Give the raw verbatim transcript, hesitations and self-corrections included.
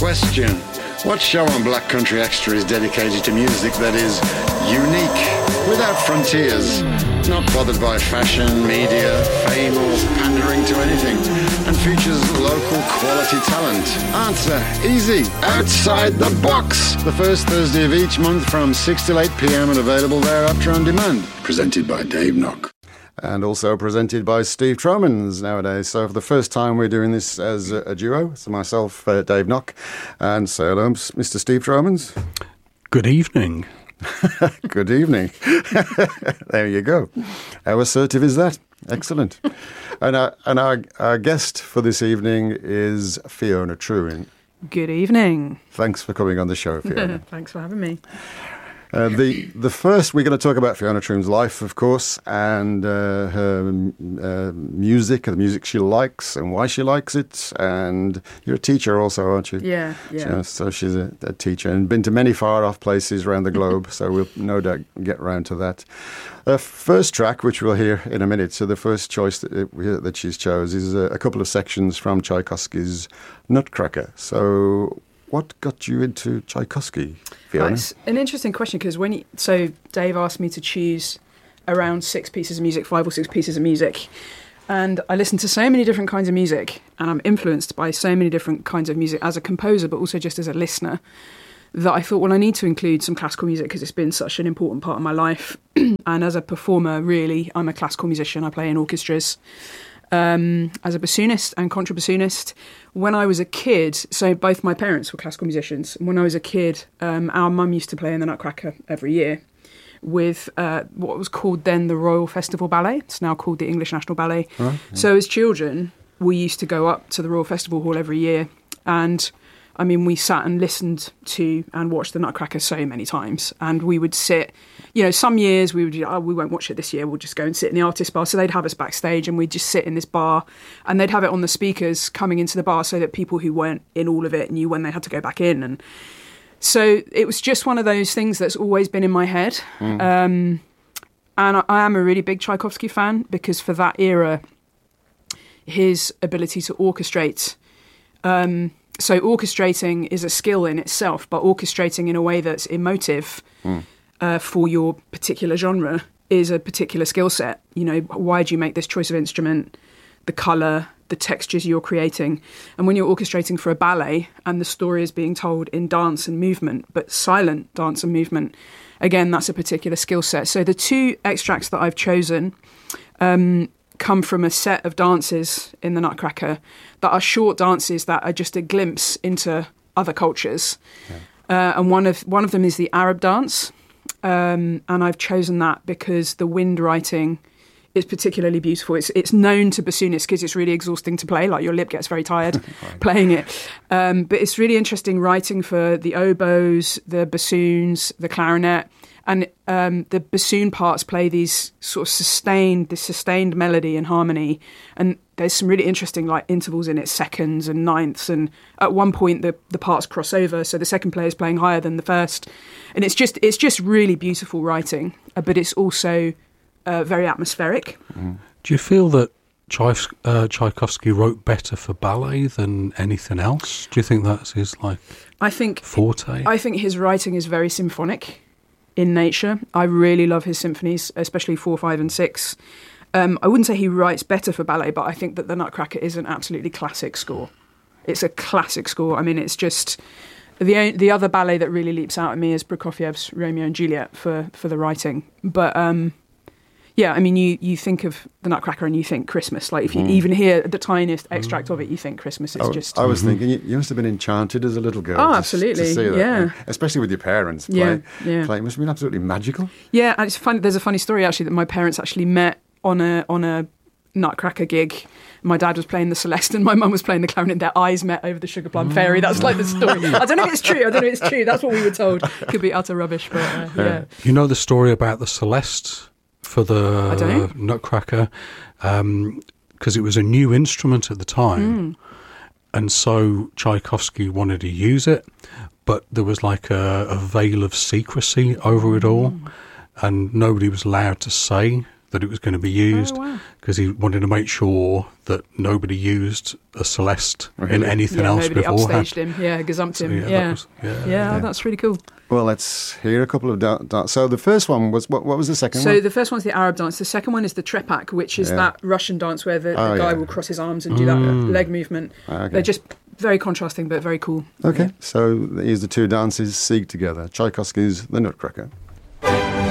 Question: what show on Black Country Extra is dedicated to music that is unique, without frontiers, not bothered by fashion, media, fame or pandering to anything, and features local quality talent? Answer: easy. Outside the Box. The first Thursday of each month from six till eight p.m. and available thereafter on demand. Presented by Dave Knock. And also presented by Steve Tromans nowadays. So for the first time we're doing this as a, a duo. So myself, uh, Dave Knock, and say hello, Mister Steve Tromans. Good evening. Good evening. There you go. How assertive is that? Excellent. And, our, and our, our guest for this evening is Fiona Trewin. Good evening. Thanks for coming on the show, Fiona. Thanks for having me. Uh, the the first, we're going to talk about Fiona Trewin's life, of course, and uh, her uh, music, the music she likes and why she likes it. And you're a teacher also, aren't you? Yeah, yeah. So, so she's a, a teacher and been to many far-off places around the globe, so we'll no doubt get round to that. The first track, which we'll hear in a minute, so the first choice that, it, that she's chose is a, a couple of sections from Tchaikovsky's Nutcracker. So what got you into Tchaikovsky, Fiona? That's an interesting question, because when you, so Dave asked me to choose around six pieces of music, five or six pieces of music, and I listen to so many different kinds of music, and I'm influenced by so many different kinds of music as a composer, but also just as a listener, that I thought, well, I need to include some classical music because it's been such an important part of my life. And as a performer, really, I'm a classical musician. I play in orchestras. Um, as a bassoonist and contrabassoonist. When I was a kid, so both my parents were classical musicians. When I was a kid, um, our mum used to play in the Nutcracker every year with uh, what was called then the Royal Festival Ballet. It's now called the English National Ballet. Oh, yeah. So as children, we used to go up to the Royal Festival Hall every year, and I mean, we sat and listened to and watched the Nutcracker so many times, and we would sit, you know, some years we would, oh, we won't watch it this year, we'll just go and sit in the artist bar. So they'd have us backstage and we'd just sit in this bar, and they'd have it on the speakers coming into the bar so that people who weren't in all of it knew when they had to go back in. And so it was just one of those things that's always been in my head. Mm. Um, and I, I am a really big Tchaikovsky fan, because for that era, his ability to orchestrate... Um, So orchestrating is a skill in itself, but orchestrating in a way that's emotive mm. uh, for your particular genre is a particular skill set. You know, why do you make this choice of instrument, the colour, the textures you're creating? And when you're orchestrating for a ballet and the story is being told in dance and movement, but silent dance and movement, again, that's a particular skill set. So the two extracts that I've chosen um, come from a set of dances in the Nutcracker that are short dances that are just a glimpse into other cultures. Yeah. Uh, and one of one of them is the Arab dance. Um, and I've chosen that because the wind writing is particularly beautiful. It's it's known to bassoonists because it's really exhausting to play, like your lip gets very tired right. playing it. Um, but it's really interesting writing for the oboes, the bassoons, the clarinet. And um, the bassoon parts play these sort of sustained, this sustained melody and harmony. And there's some really interesting like intervals in it, seconds and ninths. And at one point the, the parts cross over, so the second player is playing higher than the first. And it's just it's just really beautiful writing, uh, but it's also uh, very atmospheric. Mm. Do you feel that Tchaik- uh, Tchaikovsky wrote better for ballet than anything else? Do you think that's his like I think forte? I think his writing is very symphonic in nature. I really love his symphonies, especially four, five and six. Um, I wouldn't say he writes better for ballet, but I think that the Nutcracker is an absolutely classic score. It's a classic score. I mean, it's just... The the other ballet that really leaps out at me is Prokofiev's Romeo and Juliet for, for the writing. But... Um, Yeah, I mean, you, you think of the Nutcracker and you think Christmas. Like, if you mm. even hear the tiniest extract of it, you think Christmas. It's I, just... I was mm-hmm. thinking, you, you must have been enchanted as a little girl. Oh, to, absolutely, to see that, yeah. Especially with your parents play, yeah, yeah. play. It must have been absolutely magical. Yeah, and it's funny. There's a funny story, actually, that my parents actually met on a on a Nutcracker gig. My dad was playing the Celeste and my mum was playing the clarinet. Their eyes met over the Sugar Plum mm. Fairy. That's like the story. I don't know if it's true. I don't know if it's true. That's what we were told. Could be utter rubbish, but uh, yeah. yeah. You know the story about the Celeste for the Nutcracker, because um, it was a new instrument at the time, mm. and so Tchaikovsky wanted to use it, but there was like a, a veil of secrecy over it all, mm. and nobody was allowed to say that it was going to be used, because oh, wow. he wanted to make sure that nobody used a Celeste really? in anything yeah, else nobody beforehand. upstaged him, yeah, gazumped So, him, yeah, yeah. that was- yeah, yeah, yeah. Oh, that's really cool. Well, let's hear a couple of da- da- So the first one was, what, what was the second So one? the first one's the Arab dance. The second one is the trepak, which is Yeah. that Russian dance where the, the Oh, guy yeah. will cross his arms and do that leg movement. Okay. They're just very contrasting, but very cool. Okay, Yeah. so here's the two dances, Sieg together. Tchaikovsky's The Nutcracker.